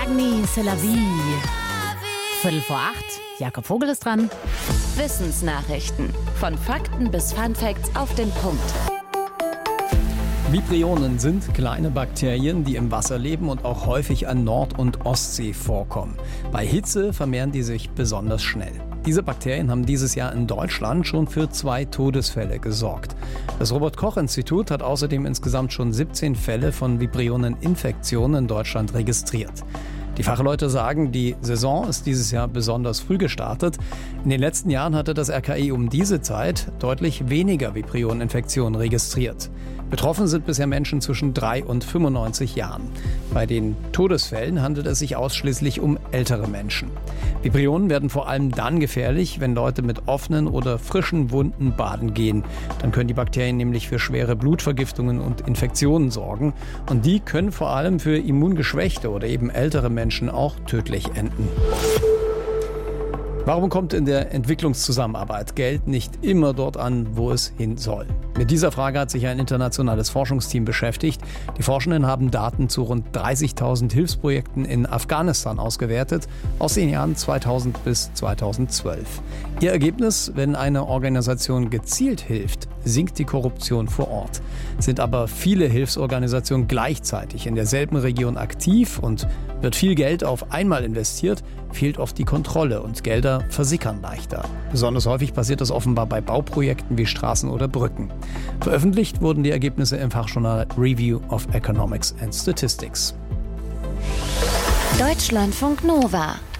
Agni, c'est la vie. 7:45, Jakob Vogel ist dran. Wissensnachrichten. Von Fakten bis Funfacts auf den Punkt. Vibrionen sind kleine Bakterien, die im Wasser leben und auch häufig an Nord- und Ostsee vorkommen. Bei Hitze vermehren die sich besonders schnell. Diese Bakterien haben dieses Jahr in Deutschland schon für 2 Todesfälle gesorgt. Das Robert-Koch-Institut hat außerdem insgesamt schon 17 Fälle von Vibrioneninfektionen in Deutschland registriert. Die Fachleute sagen, die Saison ist dieses Jahr besonders früh gestartet. In den letzten Jahren hatte das RKI um diese Zeit deutlich weniger Vibrioneninfektionen registriert. Betroffen sind bisher Menschen zwischen 3 und 95 Jahren. Bei den Todesfällen handelt es sich ausschließlich um ältere Menschen. Vibrionen werden vor allem dann gefährlich, wenn Leute mit offenen oder frischen Wunden baden gehen. Dann können die Bakterien nämlich für schwere Blutvergiftungen und Infektionen sorgen. Und die können vor allem für immungeschwächte oder eben ältere Menschen auch tödlich enden. Warum kommt in der Entwicklungszusammenarbeit Geld nicht immer dort an, wo es hin soll? Mit dieser Frage hat sich ein internationales Forschungsteam beschäftigt. Die Forschenden haben Daten zu rund 30.000 Hilfsprojekten in Afghanistan ausgewertet, aus den Jahren 2000 bis 2012. Ihr Ergebnis: Wenn eine Organisation gezielt hilft, sinkt die Korruption vor Ort. Sind aber viele Hilfsorganisationen gleichzeitig in derselben Region aktiv und wird viel Geld auf einmal investiert, fehlt oft die Kontrolle und Gelder versickern leichter. Besonders häufig passiert das offenbar bei Bauprojekten wie Straßen oder Brücken. Veröffentlicht wurden die Ergebnisse im Fachjournal Review of Economics and Statistics. Deutschlandfunk Nova